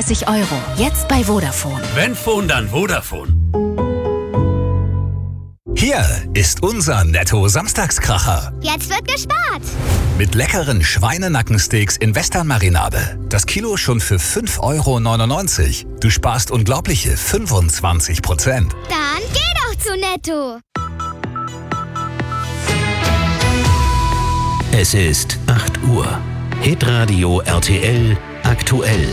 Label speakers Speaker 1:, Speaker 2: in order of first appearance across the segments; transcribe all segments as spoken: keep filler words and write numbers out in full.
Speaker 1: dreißig Euro. Jetzt bei Vodafone.
Speaker 2: Wenn Phone, dann Vodafone.
Speaker 3: Hier ist unser Netto-Samstagskracher.
Speaker 4: Jetzt wird gespart.
Speaker 3: Mit leckeren Schweinenackensteaks in Western-Marinade. Das Kilo schon für fünf Euro neunundneunzig. Du sparst unglaubliche fünfundzwanzig Prozent.
Speaker 4: Dann geh doch zu Netto.
Speaker 5: Es ist acht Uhr. Hitradio R T L aktuell.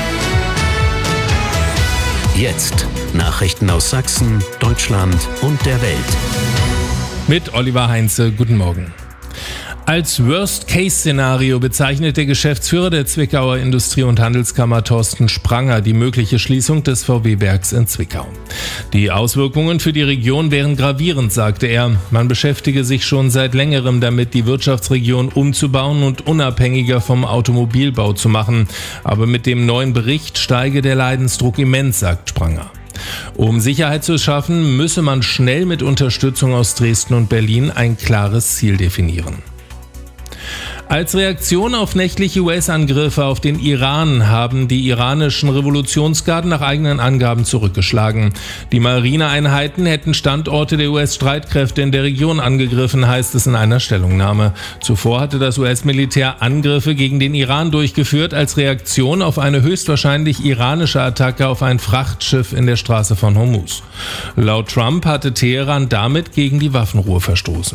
Speaker 5: Jetzt Nachrichten aus Sachsen, Deutschland und der Welt.
Speaker 6: Mit Oliver Heinze, guten Morgen. Als Worst-Case-Szenario bezeichnet der Geschäftsführer der Zwickauer Industrie- und Handelskammer Thorsten Spranger die mögliche Schließung des V W-Werks in Zwickau. Die Auswirkungen für die Region wären gravierend, sagte er. Man beschäftige sich schon seit längerem damit, die Wirtschaftsregion umzubauen und unabhängiger vom Automobilbau zu machen. Aber mit dem neuen Bericht steige der Leidensdruck immens, sagt Spranger. Um Sicherheit zu schaffen, müsse man schnell mit Unterstützung aus Dresden und Berlin ein klares Ziel definieren. Als Reaktion auf nächtliche U S-Angriffe auf den Iran haben die iranischen Revolutionsgarden nach eigenen Angaben zurückgeschlagen. Die Marineeinheiten hätten Standorte der U S-Streitkräfte in der Region angegriffen, heißt es in einer Stellungnahme. Zuvor hatte das U S-Militär Angriffe gegen den Iran durchgeführt als Reaktion auf eine höchstwahrscheinlich iranische Attacke auf ein Frachtschiff in der Straße von Hormuz. Laut Trump hatte Teheran damit gegen die Waffenruhe verstoßen.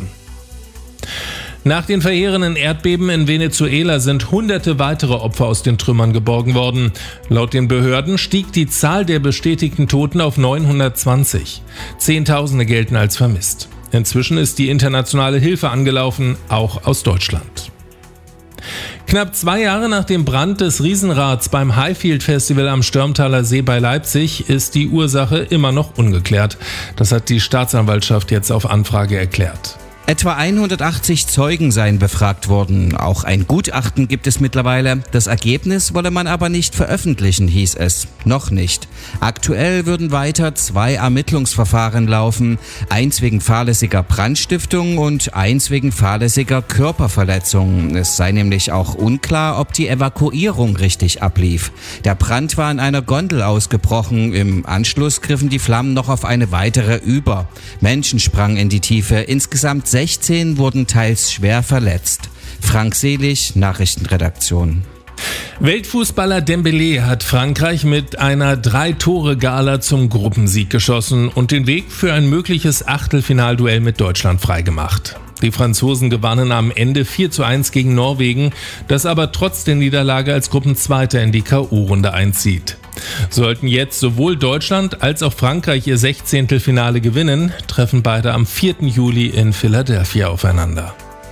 Speaker 6: Nach den verheerenden Erdbeben in Venezuela sind hunderte weitere Opfer aus den Trümmern geborgen worden. Laut den Behörden stieg die Zahl der bestätigten Toten auf neunhundertzwanzig. Zehntausende gelten als vermisst. Inzwischen ist die internationale Hilfe angelaufen, auch aus Deutschland. Knapp zwei Jahre nach dem Brand des Riesenrads beim Highfield Festival am Störmtaler See bei Leipzig ist die Ursache immer noch ungeklärt. Das hat die Staatsanwaltschaft jetzt auf Anfrage erklärt.
Speaker 7: Etwa hundertachtzig Zeugen seien befragt worden. Auch ein Gutachten gibt es mittlerweile. Das Ergebnis wolle man aber nicht veröffentlichen, hieß es. Noch nicht. Aktuell würden weiter zwei Ermittlungsverfahren laufen. Eins wegen fahrlässiger Brandstiftung und eins wegen fahrlässiger Körperverletzung. Es sei nämlich auch unklar, ob die Evakuierung richtig ablief. Der Brand war in einer Gondel ausgebrochen. Im Anschluss griffen die Flammen noch auf eine weitere über. Menschen sprangen in die Tiefe. Insgesamt sechzehn wurden teils schwer verletzt. Frank Selig, Nachrichtenredaktion.
Speaker 6: Weltfußballer Dembélé hat Frankreich mit einer Drei-Tore-Gala zum Gruppensieg geschossen und den Weg für ein mögliches Achtelfinalduell mit Deutschland freigemacht. Die Franzosen gewannen am Ende vier zu eins gegen Norwegen, das aber trotz der Niederlage als Gruppenzweiter in die K O-Runde einzieht. Sollten jetzt sowohl Deutschland als auch Frankreich ihr Sechzehntelfinale gewinnen, treffen beide am vierten Juli in Philadelphia aufeinander.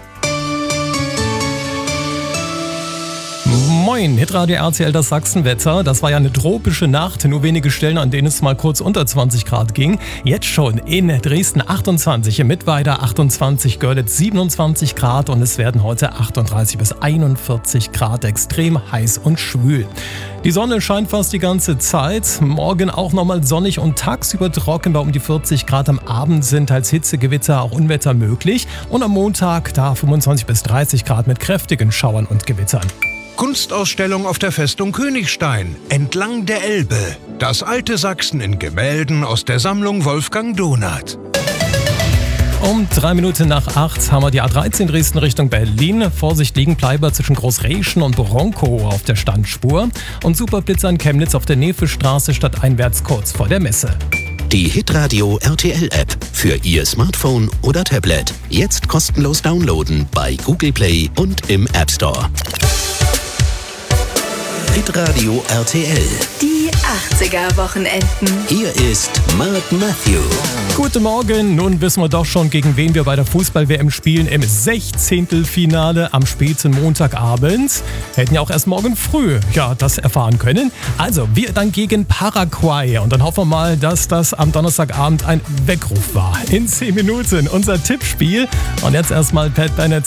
Speaker 8: Moin, Hitradio R T L, das Sachsenwetter. Das war ja eine tropische Nacht, nur wenige Stellen, an denen es mal kurz unter zwanzig Grad ging. Jetzt schon in Dresden achtundzwanzig, in Mittweida achtundzwanzig, Görlitz siebenundzwanzig Grad und es werden heute achtunddreißig bis einundvierzig Grad, extrem heiß und schwül. Die Sonne scheint fast die ganze Zeit, morgen auch nochmal sonnig und tagsüber trocken bei um die vierzig Grad. Am Abend sind als Hitzegewitter auch Unwetter möglich und am Montag da fünfundzwanzig bis dreißig Grad mit kräftigen Schauern und Gewittern.
Speaker 9: Kunstausstellung auf der Festung Königstein, entlang der Elbe. Das alte Sachsen in Gemälden aus der Sammlung Wolfgang Donath.
Speaker 8: Um drei Minuten nach acht haben wir die A dreizehn Dresden Richtung Berlin. Vorsicht, Liegenbleiber zwischen Großreschen und Bronkow auf der Standspur. Und Superblitzer in Chemnitz auf der Nevestraße stadteinwärts kurz vor der Messe.
Speaker 5: Die Hitradio R T L-App für Ihr Smartphone oder Tablet. Jetzt kostenlos downloaden bei Google Play und im App Store. Hitradio R T L.
Speaker 1: Die achtziger-Wochenenden.
Speaker 5: Hier ist Mark Matthew.
Speaker 8: Guten Morgen, nun wissen wir doch schon, gegen wen wir bei der Fußball-W M spielen im Sechzehntelfinale am späten Montagabend. Hätten ja auch erst morgen früh ja das erfahren können. Also, wir dann gegen Paraguay und dann hoffen wir mal, dass das am Donnerstagabend ein Weckruf war. In zehn Minuten unser Tippspiel und jetzt erstmal Pat Bennett.